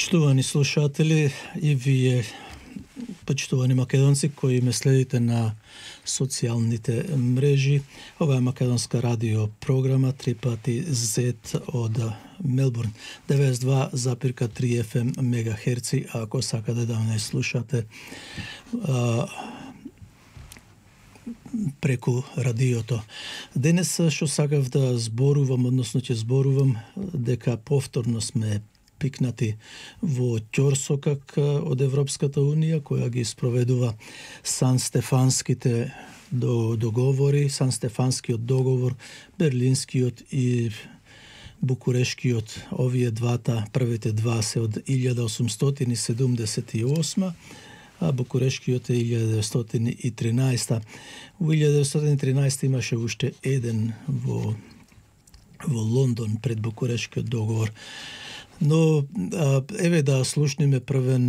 Почитувани слушатели и вие, почитувани македонци кои ме следите на социјалните мрежи. Ова е македонска радио програма 3 пати Z од Мелбурн, 92,3 FM мегахерци, ако сакате да не слушате преку радиото. Денес што сакав да зборувам, односно ќе зборувам дека повторно сме пикнати во ќорсокак од Европската Унија, која ги спроведува Сан-Стефанските договори, Сан-Стефанскиот договор, Берлинскиот и Букурешкиот. Овие двата, првите два се од 1878, а Букурешкиот е 1913. Во 1913 имаше уште еден во Лондон пред Букурешкиот договор. Но еве да слушнеме првен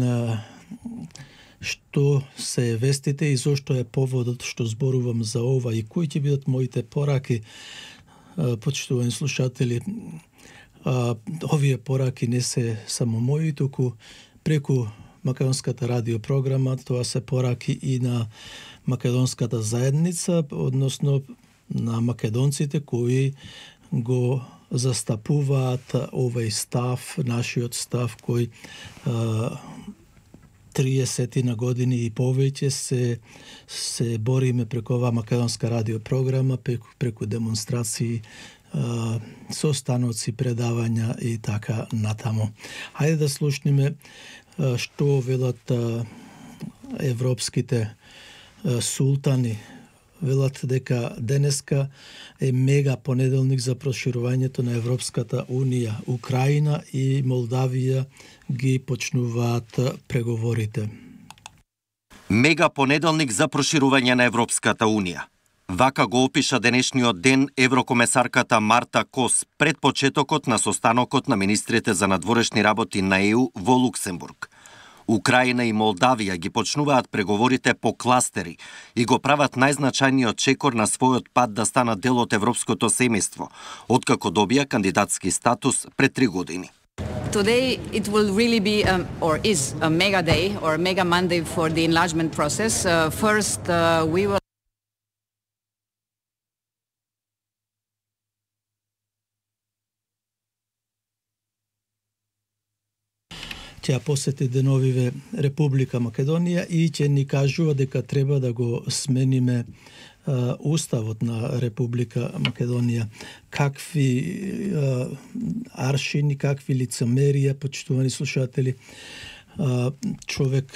што се вестите и зошто е поводот што зборувам за ова и кои ќе бидат моите пораки, почитувани слушатели. Овие пораки не се само мои, туку преку македонската радио програма, тоа се пораки и на македонската заедница, односно на македонците кои го застапуваат овој став, нашиот став, кој 30 на години и повеќе се бориме преку оваа македонска радио програма, преку демонстрации, состаноци, предавања и така натаму. Хајде да слушниме што велат европските султани. Велат дека денеска е мега понеделник за проширувањето на Европската Унија. Украина и Молдавија ги почнуваат преговорите. Мега понеделник за проширување на Европската Унија. Вака го опиша денешниот ден еврокомесарката Марта Кос пред почетокот на состанокот на министрите за надворешни работи на ЕУ во Луксембург. Украина и Молдавија ги почнуваат преговорите по кластери и го прават најзначајниот чекор на својот пат да станат дел од европското семејство, откако добија кандидатски статус пред 3 години. Today it will really be or is a mega day or a mega Monday for the enlargement process. First we will ќе посети деновиве Република Македонија и ќе ни кажува дека треба да го смениме уставот на Република Македонија. Какви аршини, какви лицемерија, почитувани слушатели, човек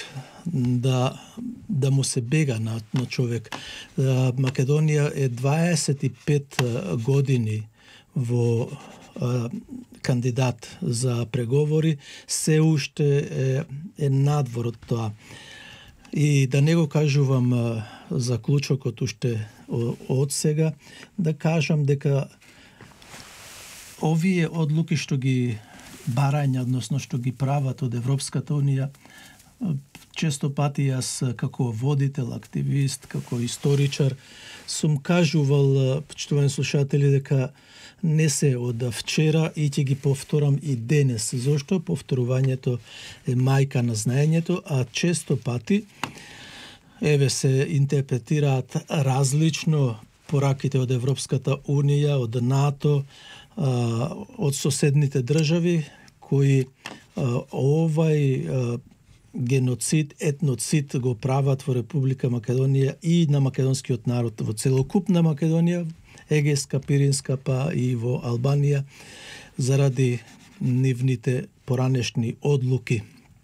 да му се бега на човек. Македонија е 25 години во кандидат за преговори, се уште е надвор од тоа. И да не го кажувам заклучокот уште од сега, да кажам дека овие одлуки што ги барања, односно што ги прават од Европската Унија, често пати јас како водител, активист, како историчар, сум кажувал, почитувани слушатели, дека не се од вчера и ќе ги повторам и денес. Зошто? Повторувањето е мајка на знаењето, а често пати еве се интерпретираат различно пораките од Европската Унија, од НАТО, од соседните држави, кои овај геноцид, етноцид го прават во Република Македонија и на македонскиот народ во целокупна Македонија, Егејска, Пиринска, па и во Албанија, заради нивните поранешни одлуки.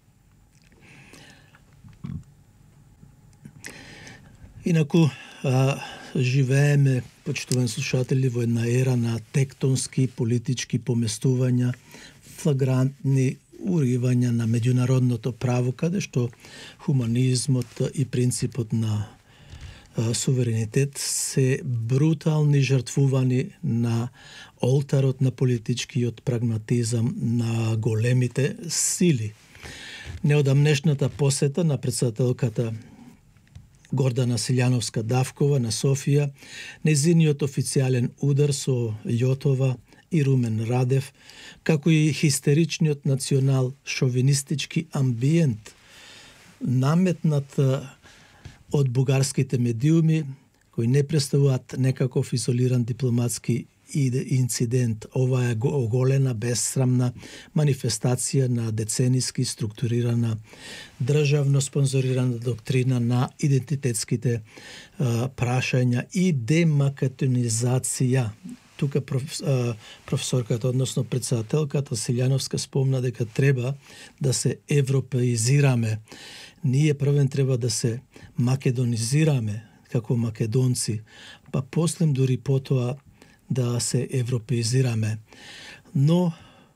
Инаку, живееме, почитувани слушатели, во една ера на тектонски политички поместувања, флагрантни уривања на меѓународното право, каде што хуманизмот и принципот на суверенитет се брутални жртвувани на олтарот на политичкиот прагматизам на големите сили. Неодамнешната посета на претседателката Гордана Силјановска-Давкова на Софија, незиниот официјален удар со јотова и Румен Радев, како и хистеричниот национал-шовинистички амбиент наметнат од бугарските медиуми, кои не представуваат некаков изолиран дипломатски инцидент. Ова е оголена, безсрамна манифестација на децениски структурирана државно спонзорирана доктрина на идентитетските прашања и демакедонизација. Тука професорката, односно председателката Силјановска спомна дека треба да се европеизираме. Ние првен треба да се македонизираме како македонци, па после дури потоа да се европеизираме. Но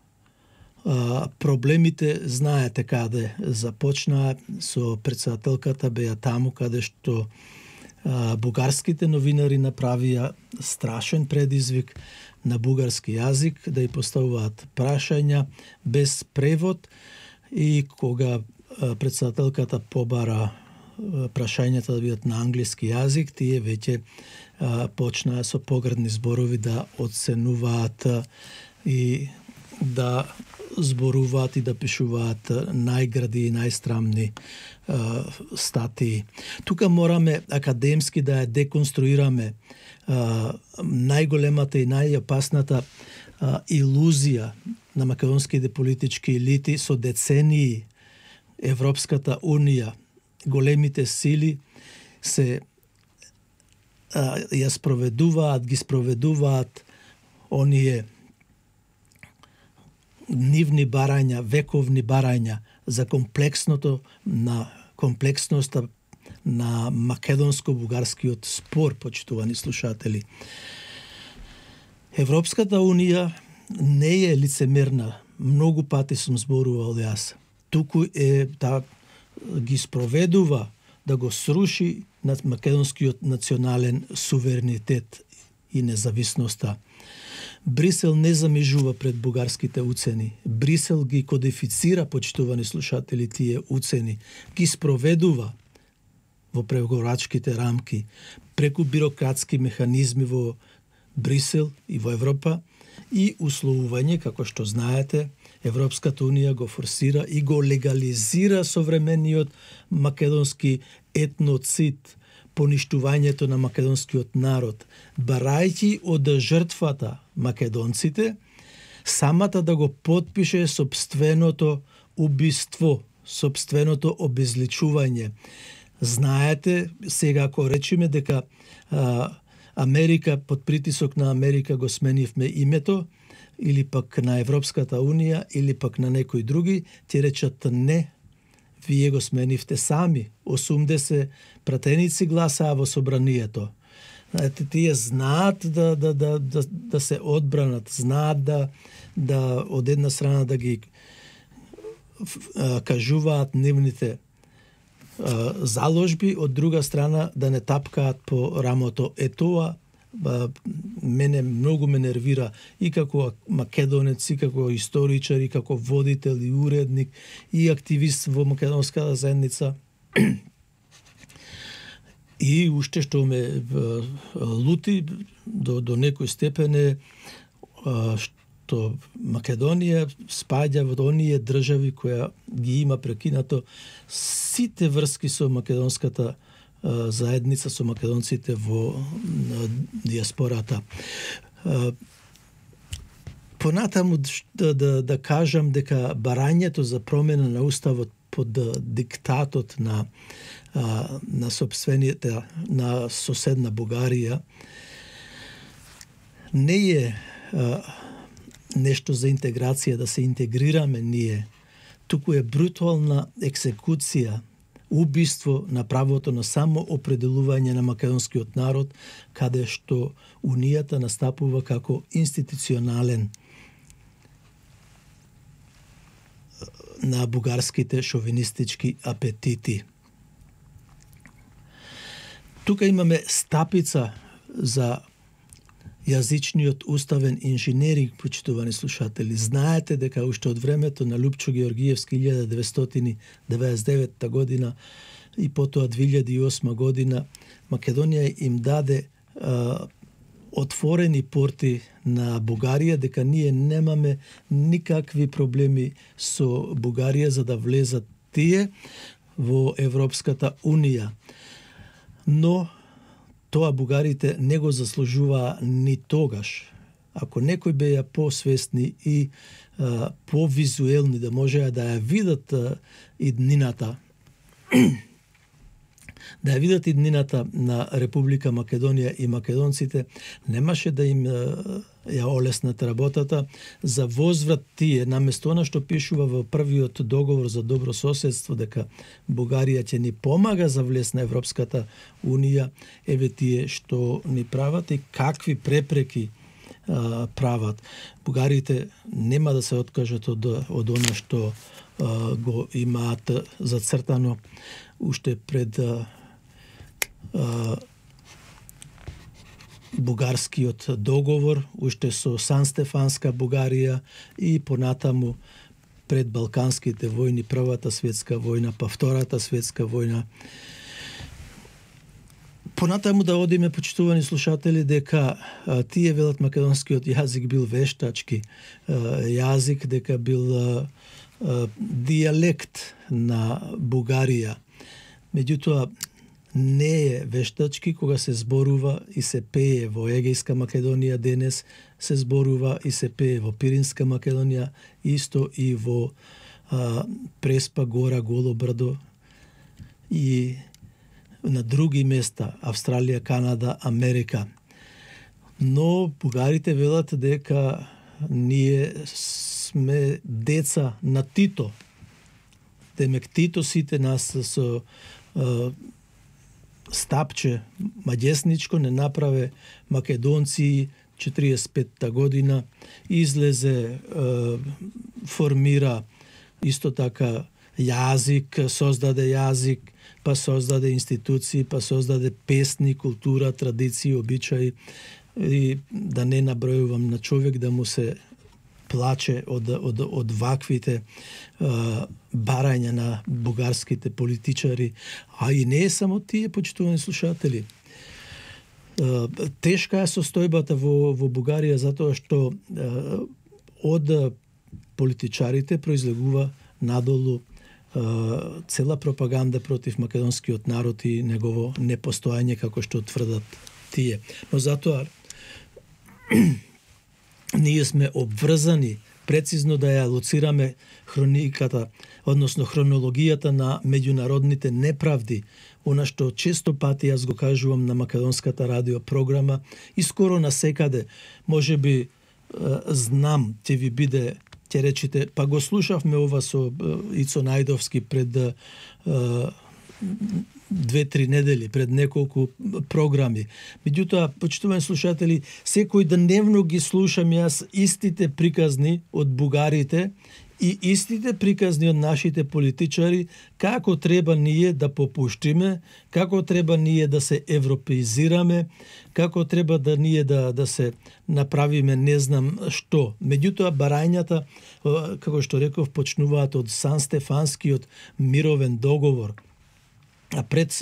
проблемите знаете каде започнаа. Со председателката беа таму каде што бугарските новинари направија страшен предизвик на бугарски јазик да ја поставуваат прашања без превод, и кога председателката побара прашањата да бидат на англиски јазик, тие веќе почнаа со погредни зборови да оценуваат и да зборуваат и да пишуваат најгради и најстрамни статии. Тука мораме академски да ја деконструираме најголемата и најопасната илузија на македонските политички елити со децении. Европската унија, големите сили се ја спроведуваат, ги спроведуваат оние нивни барања, вековни барања за комплексноста на македонско-бугарскиот спор, почитувани слушатели. Европската унија не е лицемерна. Многу пати сум зборувал јас. Туку е да ги спроведува да го сруши над македонскиот национален суверенитет и независноста. Брисел не замижува пред бугарските уцени. Брисел ги кодифицира, почитувани слушатели, тие уцени. Ги спроведува во преговорачките рамки, преку бирократски механизми во Брисел и во Европа, и условување, како што знаете, Европската унија го форсира и го легализира современиот македонски етноцид, поништувањето на македонскиот народ, барајќи од жртвата македонците, самата да го потпише собственото убиство, собственото обезличување. Знаете, сега ако речеме дека Америка, под притисок на Америка го сменивме името, или пак на Европската унија, или пак на некои други, ти речат не, вие го сменивте сами. 80 пратеници гласаа во собранието. Знаете, тие знаат да се одбранат, знаат да од една страна да ги кажуваат нивните заложби, од друга страна да не тапкаат по рамото. Тоа мене многу ме нервира и како македонец, и како историчар, и како водител, и уредник, и активист во македонската заедница. И уште што ме лути до некој степен е што Македонија спаѓа во оние држави која ги има прекинато сите врски со македонската заедница, со македонците во диаспората. Понатаму да кажам дека барањето за промена на уставот под диктатот на собствените на соседна Бугарија не е нешто за интеграција, да се интегрираме ние, туку е брутална екзекуција, убиство на правото на само определување на македонскиот народ, каде што Унијата настапува како институционален на бугарските шовинистички апетити. Тука имаме стапица за јазичниот уставен инженеринг, почитувани слушатели. Знаете дека уште од времето на Лупчо Георгиевски 1999 година и потоа 2008 година Македонија им даде отворени порти на Бугарија, дека ние немаме никакви проблеми со Бугарија за да влезат тие во Европската Унија. Но тоа бугарите не го заслужуваа ни тогаш. Ако некој беа посвесни и повизуелни да можеа да ја видат иднината да ја видат иднината на Република Македонија и македонците, немаше да им ја олеснат работата за возврат тие, наместо она што пишува во првиот договор за добро соседство, дека Бугарија ќе ни помага за влез на Европската Унија, еве тие што ни прават и какви препреки прават. Бугарите нема да се откажат од она што го имаат зацртано уште пред бугарскиот договор, уште со Сан-Стефанска Бугарија и понатаму пред Балканските војни, Првата светска војна, па Втората светска војна. Понатаму да одиме, почитувани слушатели, дека тие велат македонскиот јазик бил вештачки јазик, дека бил дијалект на Бугарија. Меѓутоа, не е вештачки кога се зборува и се пее во Егејска Македонија денес, се зборува и се пее во Пиринска Македонија, исто и во Преспа, Гора, Голобрадо и на други места, Австралија, Канада, Америка. Но бугарите велат дека ние сме деца на Тито. Демек Тито сите нас со стапче маѓесничко не направе македонци 45-та година, излезе, формира исто така јазик, создаде јазик, па создаде институции, па создаде песни, култура, традиции, обичаи, и да не набројувам на човек да му се плаче од ваквите барања на бугарските политичари, а и не е само тие, почитувани слушатели. Тешка е состојбата во Бугарија затоа што од политичарите произлегува надолу цела пропаганда против македонскиот народ и негово непостојање, како што тврдат тие. Но затоа ние сме обврзани прецизно да ја лоцираме хрониката, односно хронологијата на меѓународните неправди, она што често пати јас го кажувам на македонската радиопрограма и скоро насекаде, може би знам, ќе ви биде, ќе речите, па го слушавме ова со Ицо Најдовски пред 2-3 недели, пред неколку програми. Меѓутоа, почитувани слушатели, секој дневно ги слушам јас истите приказни од бугарите и истите приказни од нашите политичари, како треба ние да попуштиме, како треба ние да се европеизираме, како треба да ние да се направиме не знам што. Меѓутоа, барањата, како што реков, почнуваат од Сан-Стефанскиот мировен договор, а пред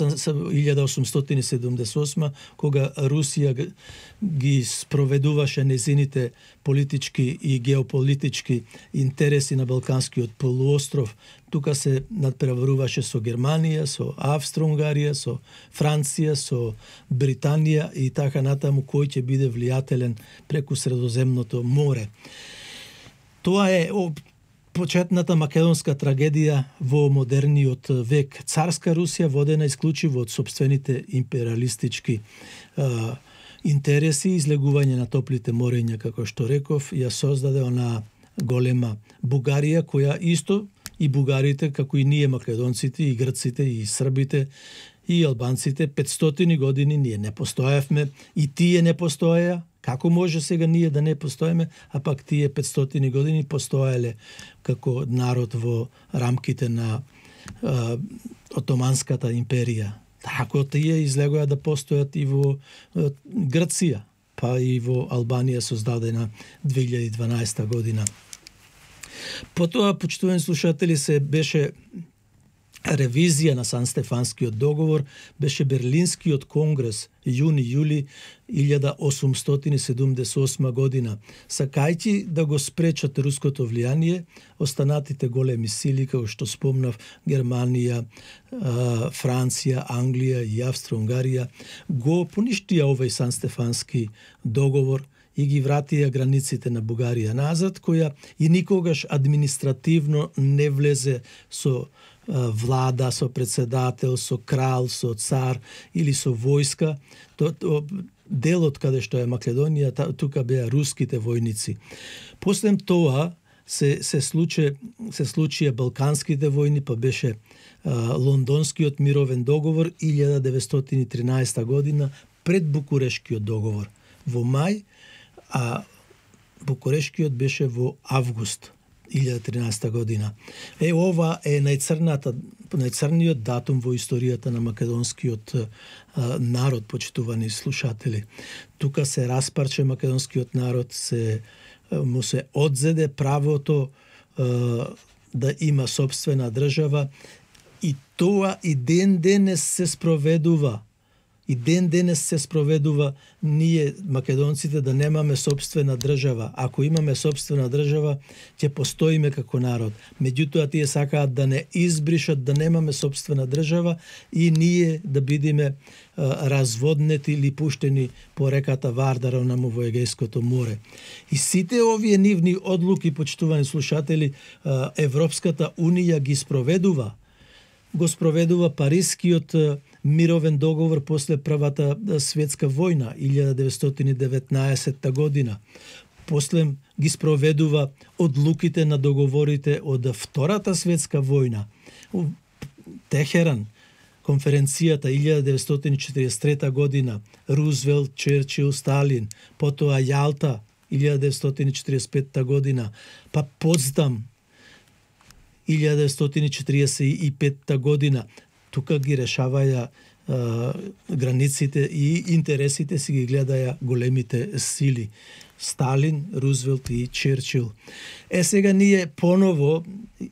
1878, кога Русија ги спроведуваше незините политички и геополитички интереси на Балканскиот полуостров, тука се надпреваруваше со Германија, со Австро-Унгарија, со Франција, со Британија и така натаму, кој ќе биде влијателен преку Средоземното море. Тоа е почетната македонска трагедија во модерниот век. Царска Русија, водена исклучиво од сопствените империалистички интереси, излегување на топлите морења, како што реков, ја создаде она голема Бугарија, која исто и бугарите, како и ние македонците, и грците, и србите, и албанците, 500 години ние не постоевме, и тие не постоеа. Како може сега ние да не постоеме, а пак тие 500 години постоеле како народ во рамките на Отоманската империја. Тако тие излегоа да постојат и во Грција, па и во Албанија создадена 2012 година. Потоа, почитувани слушатели, се беше ревизија на Сан-Стефанскиот договор беше Берлинскиот конгрес јуни-јули 1878 година, сакајќи да го спречат руското влијание, останатите големи сили, како што спомнав, Германија, Франција, Англија и Австро-Унгарија, го поништија овој Сан-Стефански договор и ги вратија границите на Бугарија назад, која и никогаш административно не влезе со влада, со председател, со крал, со цар или со војска. Делот каде што е Македонија, тука беа руските војници. После тоа се случија Балканските војни, па беше Лондонскиот мировен договор 1913 година пред Букурешкиот договор во мај, а Букурешкиот беше во август 2013 година. Ова е најцрниот датум во историјата на македонскиот народ, почитувани слушатели. Тука се распарче македонскиот народ, му се одзеде правото да има сопствена држава, и тоа и ден денес се спроведува. И ден денес се спроведува ние, македонците, да немаме сопствена држава. Ако имаме сопствена држава, ќе постоиме како народ. Меѓутоа, тие сакаат да не избришат да немаме сопствена држава и ние да бидеме разводнети или пуштени по реката Вардар, онаму во Егејското море. И сите овие нивни одлуки, почитувани слушатели, Европската Унија ги спроведува. Го спроведува Парискиот мировен договор после Првата светска војна 1919 година. После ги спроведува одлуките на договорите од Втората светска војна. Техеран, конференцијата 1943 година, Рузвелт, Черчил, Сталин, потоа Јалта 1945 година, па Потсдам 1945 година. Тука ги решаваја границите и интересите, си ги гледаја големите сили. Сталин, Рузвелт и Черчил. Сега ние поново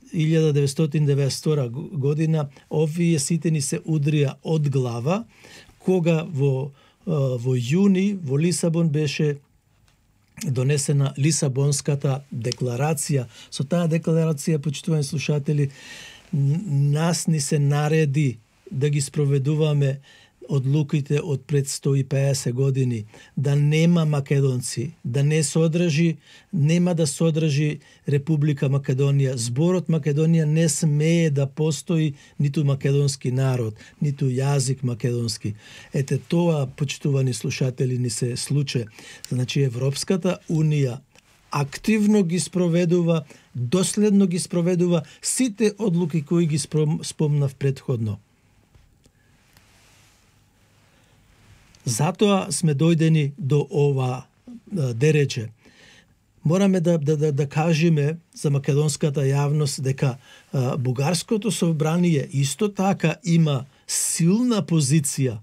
1992 година овие сите ни се удрија од глава, кога во јуни во Лисабон беше донесена Лисабонската декларација. Со таа декларација, почитувани слушатели, нас ни се нареди да ги спроведуваме одлуките од пред 150 години, да нема македонци, да не содржи, нема да содржи Република Македонија. Зборот Македонија не смее да постои ниту македонски народ, ниту јазик македонски. Ете тоа, почитувани слушатели, ни се случи. Значи, Европската Унија активно ги спроведува, доследно ги спроведува сите одлуки кои ги спомнав предходно. Затоа сме дојдени до ова дереже. Мораме да кажеме за македонската јавност дека бугарското собрание исто така има силна позиција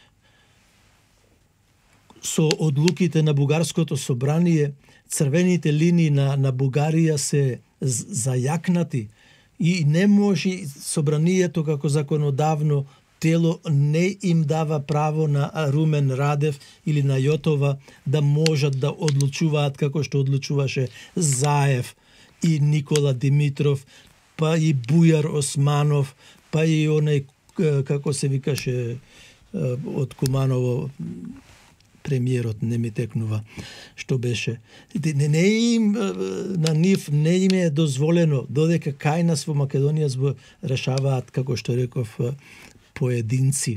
со одлуките на бугарското собрание. Црвените линии на Бугарија се зајакнати и не може собранието како законодавно тело не им дава право на Румен Радев или на Јотова да можат да одлучуваат како што одлучуваше Заев и Никола Димитров, па и Бујар Османов, па и онај, како се викаше, од Куманово, премиерот, не ми текнува што беше. Не им, на нив не им е дозволено, додека кај нас во Македонија решаваат, како што реков, поединци.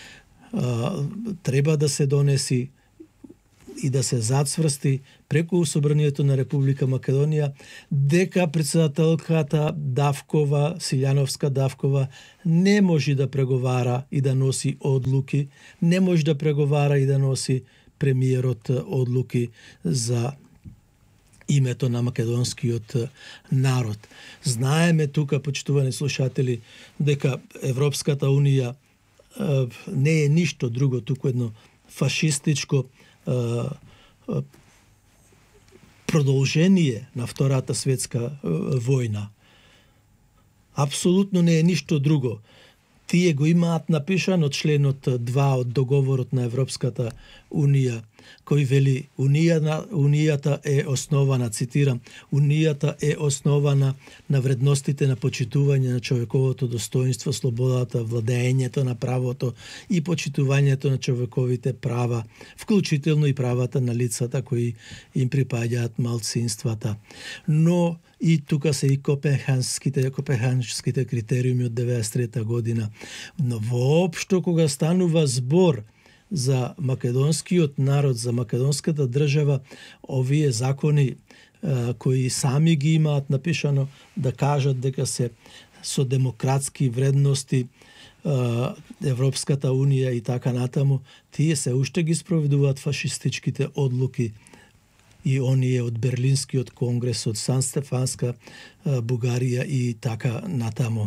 Треба да се донеси и да се зацврсти преку собранието на Република Македонија дека председателката Давкова, Силјановска Давкова, не може да преговара и да носи одлуки, не може да преговара и да носи премиерот одлуки за името на македонскиот народ. Знаеме тука, почитувани слушатели, дека Европската Унија не е ништо друго, туку едно фашистичко продолжение на Втората светска војна. Апсолутно не е ништо друго. Тие го имаат напишано членот 2 од договорот на Европската Унија, кој вели Унијата е основана, цитирам, Унијата е основана на вредностите на почитување на човековото достоинство, слободата, владеењето на правото и почитувањето на човековите права, вклучително и правата на лицата кои им припаѓаат малцинствата. Но и тука се и копенханските критериуми од 93 година. Но воопшто кога станува збор за македонскиот народ, за македонската држава, овие закони кои сами ги имаат напишано да кажат дека се со демократски вредности Европската Унија и така натаму, тие се уште ги спроведуваат фашистичките одлуки и оние од Берлинскиот конгрес, од Сан-Стефанска Бугарија и така натаму.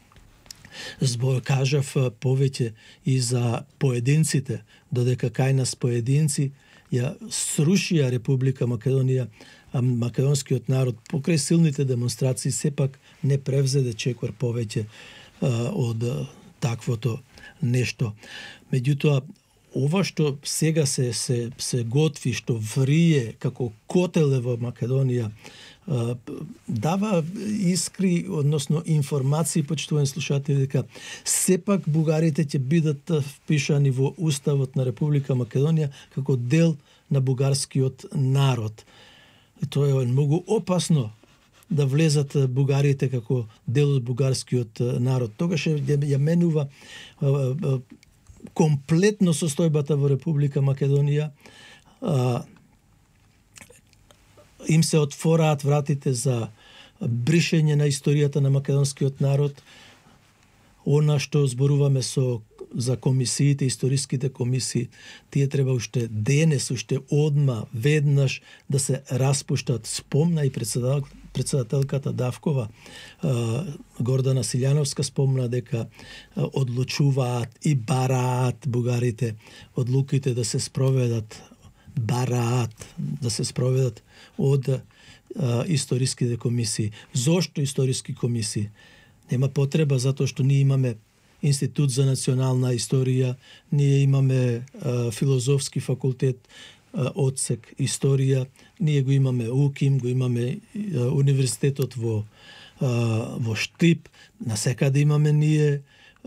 Кажав повеќе и за поединците, додека кај нас поединци ја срушија Република Македонија, а македонскиот народ покрај силните демонстрации сепак не превзеде чекор повеќе од таквото нешто. Меѓутоа, ова што сега се готви, што врие како котеле во Македонија, дава искри, односно информации, почитувани слушатели, дека сепак бугарите ќе бидат впишани во Уставот на Република Македонија како дел на бугарскиот народ. И тоа е многу опасно да влезат бугарите како дел од бугарскиот народ. Тогаш ја менува комплетно состојбата во Република Македонија, им се отвораат вратите за бришење на историјата на македонскиот народ. Она што зборуваме за комисиите, историските комисии, тие треба уште денес, уште одма, веднаш да се распуштат. Спомна и председателката Давкова, Гордана Силјановска спомна дека одлучуваат и бараат бугарите одлуките да се спроведат, да се спроведат од историските комисии. Зошто историски комисии? Нема потреба, затоа што ние имаме Институт за национална историја, ние имаме филозофски факултет, одсек историја, ние го имаме УКИМ, го имаме универзитетот во Штип, насекаде имаме ние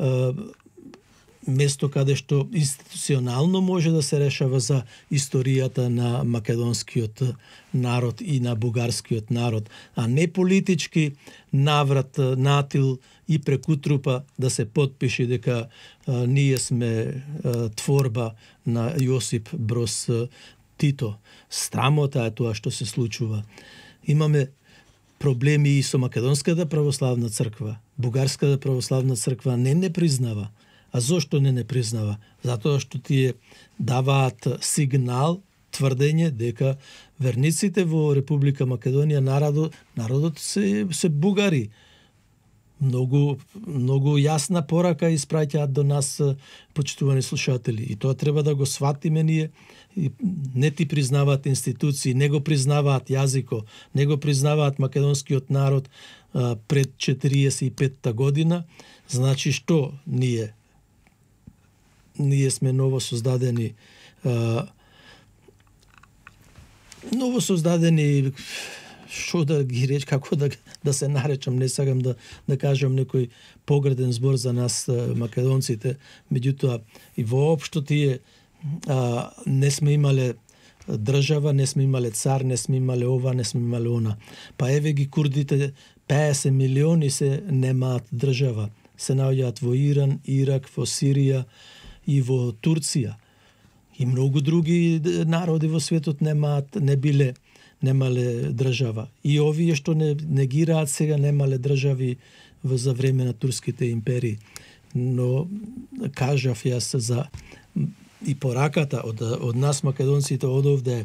место каде што институционално може да се решава за историјата на македонскиот народ и на бугарскиот народ, а не политички наврат, натил и прекутрупа да се потпиши дека ние сме творба на Јосип Брос Тито. Страмота е тоа што се случува. Имаме проблеми и со Македонската православна црква. Бугарската православна црква не признава. А зошто не признава? Затоа што тие даваат сигнал, тврдење дека верниците во Република Македонија, народот се бугари. Многу јасна порака испраќаат до нас, почитувани слушатели. И тоа треба да го сватиме ние. Не ти признаваат институции, не го признаваат јазико, не го признаваат македонскиот народ пред 45-та година. Значи што ние? Ние сме новосоздадени што да ги реч, како да се наречам, не сакам да кажам некој погреден збор за нас македонците, меѓутоа и воопшто тие не сме имале држава, не сме имале цар, не сме имале ова, не сме имале она. Па еве ги курдите, 50 милиони се немаат држава. Се наоѓаат во Иран, Ирак, во Сирија и во Турција. И многу други народи во светот немале држава. И овие што негираат сега немале држави за време на турските империи. Но кажав јас за и пораката од нас македонците одовде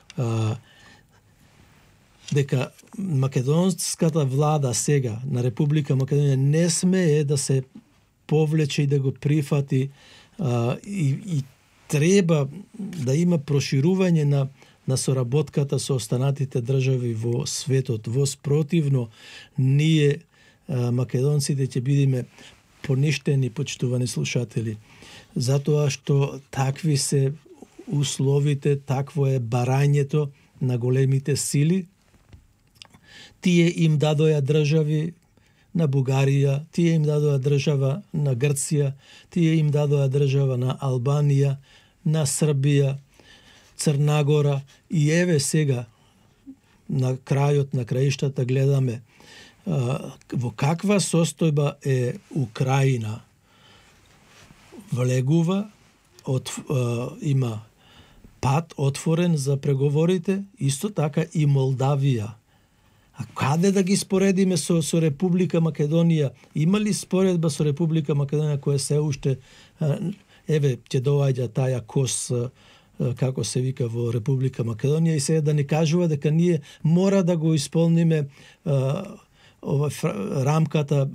дека македонската влада сега на Република Македонија не смее да се повлече и да го прифати и треба да има проширување на соработката со останатите држави во светот. Во спротивно, ние македонците ќе бидеме поништени, почитувани слушатели, затоа што такви се условите, такво е барањето на големите сили. Тие им дадоја држави на Бугарија, тие им дадоа држава на Грција, тие им дадоа држава на Албанија, на Србија, Црнагора и еве сега на крајот на краиштата гледаме во каква состојба е Украина. Влегува, има пат отворен за преговорите, исто така и Молдавија. А каде да ги споредиме со Република Македонија? Има ли споредба со Република Македонија која се уште еве ќе доаѓа таја кос, како се вика, во Република Македонија, и сега да не кажува дека ние мора да го исполниме рамката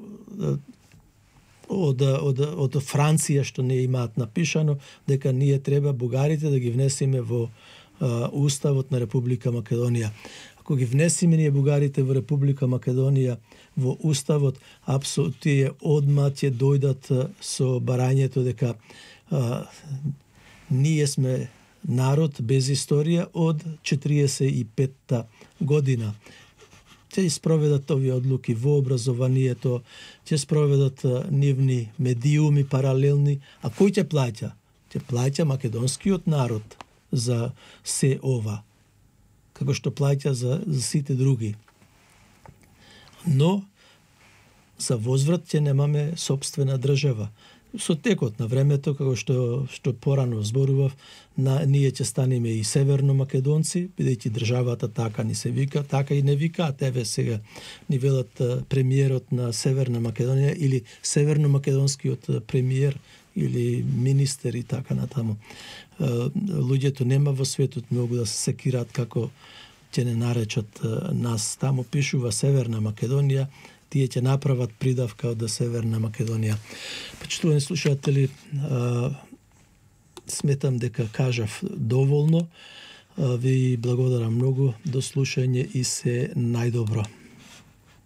од Франција што не имаат напишано, дека ние треба бугарите да ги внесеме во Уставот на Република Македонија. Ако ги внесеме ние бугарите во Република Македонија во Уставот, апсолутно тие одма ќе дојдат со барањето дека ние сме народ без историја од 45-та година. Ќе спроведат овие одлуки во образованието, ќе спроведат нивни медиуми паралелни, а кој ќе плаќа? Ќе плаќа македонскиот народ за се ова, како што плаќа за сите други. Но за возврат ќе немаме сопствена држава. Со текот на времето, како што порано зборував, ние ќе станеме и северно македонци, бидејќи државата така ни се вика, така и не викаат. Еве сега ни велат премиерот на Северна Македонија или северно-македонскиот премиер или министер и така натаму. Луѓето нема во светот многу да се секираат како ќе не наречат нас. Таму пишува Северна Македонија, тие ќе направат придавка од Северна Македонија. Почитувани слушатели, сметам дека кажав доволно. Ви благодарам многу, до слушање и се најдобро.